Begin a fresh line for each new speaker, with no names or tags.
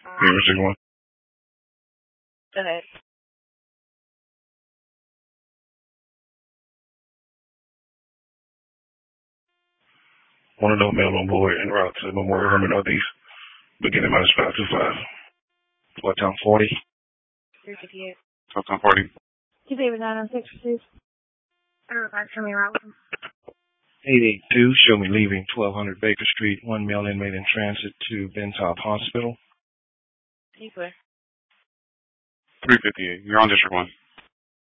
Yeah, Mr. One.
Go ahead.
Want to know mail on board en route to Memorial Herman Northeast, beginning minus 525. What time? 40?
358.
What time 40?
Keep David 906, please. Show me route.
882, show me leaving 1200 Baker Street, one mail inmate in transit to Bentop Hospital.
Keep clear.
358, you're on District 1.